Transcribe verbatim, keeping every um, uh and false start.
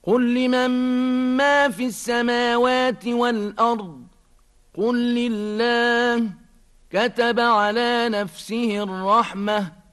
قل لمن ما في السماوات والأرض قل لله كتب على نفسه الرحمة